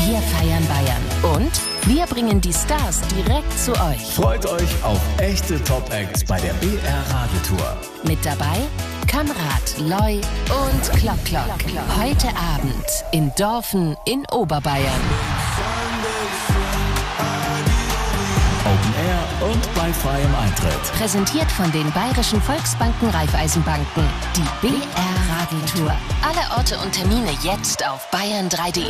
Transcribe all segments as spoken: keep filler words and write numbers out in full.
Wir feiern Bayern und wir bringen die Stars direkt zu euch. Freut euch auf echte Top-Acts bei der B R Radetour. Mit dabei Kamrat, Loi und Klock Klock. Heute Abend in Dorfen in Oberbayern. Open Air und bei freiem Eintritt. Präsentiert von den Bayerischen Volksbanken Raiffeisenbanken. Die B R Radetour. Alle Orte und Termine jetzt auf bayern drei punkt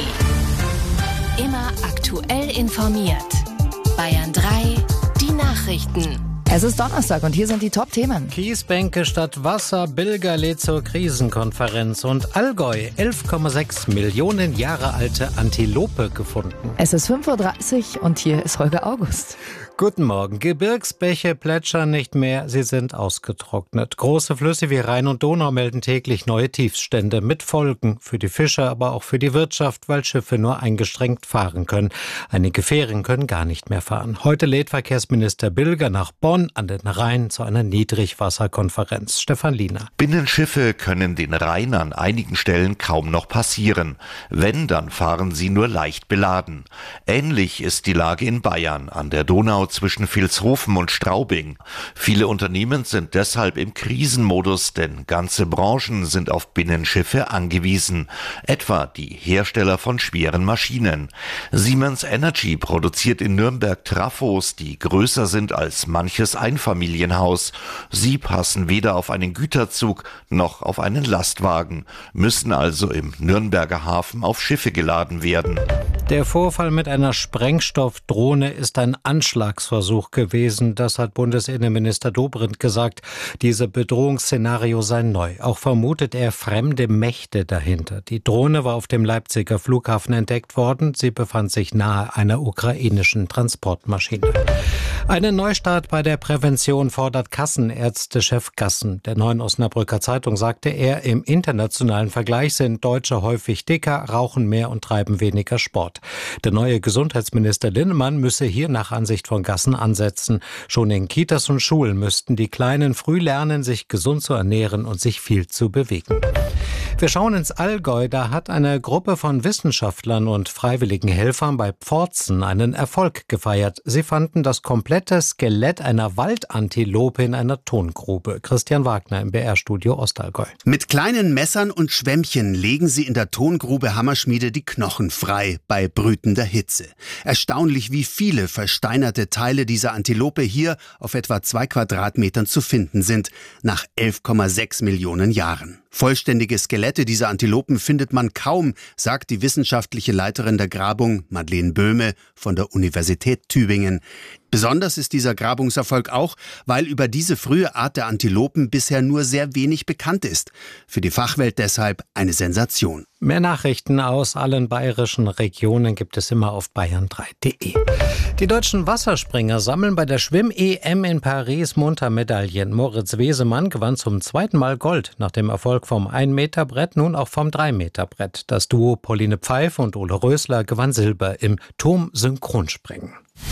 de. Immer aktuell informiert. Bayern drei, die Nachrichten. Es ist Donnerstag und hier sind die Top-Themen. Kiesbänke statt Wasser, Bilger lädt zur Krisenkonferenz und Allgäu, elf Komma sechs Millionen Jahre alte Antilope gefunden. Es ist fünf Uhr dreißig und hier ist Holger August. Guten Morgen. Gebirgsbäche plätschern nicht mehr, sie sind ausgetrocknet. Große Flüsse wie Rhein und Donau melden täglich neue Tiefstände mit Folgen für die Fischer, aber auch für die Wirtschaft, weil Schiffe nur eingeschränkt fahren können. Einige Fähren können gar nicht mehr fahren. Heute lädt Verkehrsminister Bilger nach Bonn an den Rhein zu einer Niedrigwasserkonferenz. Stefan Liener. Binnenschiffe können den Rhein an einigen Stellen kaum noch passieren. Wenn, dann fahren sie nur leicht beladen. Ähnlich ist die Lage in Bayern an der Donau zwischen Vilshofen und Straubing. Viele Unternehmen sind deshalb im Krisenmodus, denn ganze Branchen sind auf Binnenschiffe angewiesen, etwa die Hersteller von schweren Maschinen. Siemens Energy produziert in Nürnberg Trafos, die größer sind als manches Einfamilienhaus. Sie passen weder auf einen Güterzug noch auf einen Lastwagen, müssen also im Nürnberger Hafen auf Schiffe geladen werden. Der Vorfall mit einer Sprengstoffdrohne ist ein Anschlagsversuch gewesen. Das hat Bundesinnenminister Dobrindt gesagt. Dieses Bedrohungsszenario sei neu. Auch vermutet er fremde Mächte dahinter. Die Drohne war auf dem Leipziger Flughafen entdeckt worden. Sie befand sich nahe einer ukrainischen Transportmaschine. Einen Neustart bei der Prävention fordert Kassenärztechef Gassen. Der Neuen Osnabrücker Zeitung sagte er, im internationalen Vergleich sind Deutsche häufig dicker, rauchen mehr und treiben weniger Sport. Der neue Gesundheitsminister Linnemann müsse hier nach Ansicht von Gassen ansetzen. Schon in Kitas und Schulen müssten die Kleinen früh lernen, sich gesund zu ernähren und sich viel zu bewegen. Wir schauen ins Allgäu. Da hat eine Gruppe von Wissenschaftlern und freiwilligen Helfern bei Pforzen einen Erfolg gefeiert. Sie fanden das komplette Skelett einer Waldantilope in einer Tongrube. Christian Wagner im B R-Studio Ostallgäu. Mit kleinen Messern und Schwämmchen legen sie in der Tongrube Hammerschmiede die Knochen frei bei brütender Hitze. Erstaunlich, wie viele versteinerte Teile dieser Antilope hier auf etwa zwei Quadratmetern zu finden sind, nach elf Komma sechs Millionen Jahren. Vollständige Skelette dieser Antilopen findet man kaum, sagt die wissenschaftliche Leiterin der Grabung, Madeleine Böhme von der Universität Tübingen. Besonders ist dieser Grabungserfolg auch, weil über diese frühe Art der Antilopen bisher nur sehr wenig bekannt ist. Für die Fachwelt deshalb eine Sensation. Mehr Nachrichten aus allen bayerischen Regionen gibt es immer auf bayern drei punkt de. Die deutschen Wasserspringer sammeln bei der Schwimm-E M in Paris munter Medaillen. Moritz Wesemann gewann zum zweiten Mal Gold, nach dem Erfolg vom ein Meter Brett nun auch vom drei Meter Brett. Das Duo Pauline Pfeif und Ole Rösler gewann Silber im Turm-Synchronspringen.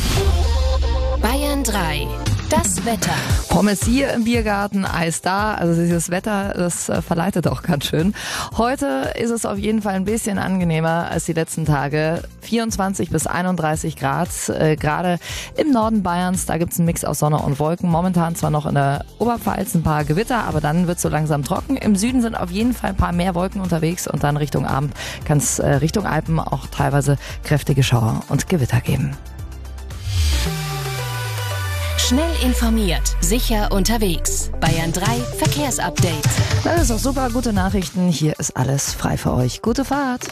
Bayern drei. Das Wetter. Pommes hier im Biergarten, Eis da. Also dieses Wetter, das verleitet auch ganz schön. Heute ist es auf jeden Fall ein bisschen angenehmer als die letzten Tage. vierundzwanzig bis einunddreißig Grad, äh, gerade im Norden Bayerns. Da gibt's einen Mix aus Sonne und Wolken. Momentan zwar noch in der Oberpfalz ein paar Gewitter, aber dann wird's so langsam trocken. Im Süden sind auf jeden Fall ein paar mehr Wolken unterwegs und dann Richtung Abend kann es äh, Richtung Alpen auch teilweise kräftige Schauer und Gewitter geben. Schnell informiert, sicher unterwegs. Bayern drei Verkehrsupdate. Das ist doch super, gute Nachrichten. Hier ist alles frei für euch. Gute Fahrt.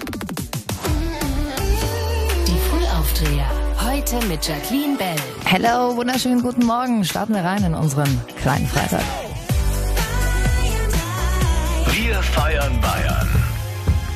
Die Frühaufdreher. Heute mit Jacqueline Bell. Hello, wunderschönen guten Morgen. Starten wir rein in unseren kleinen Freitag. Wir feiern Bayern.